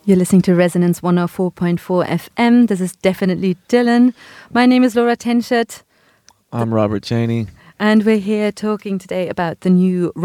You're listening to Resonance 104.4 FM. This is definitely Dylan. My name is Laura Tenshett. I'm Robert Cheney. And we're here talking today about the new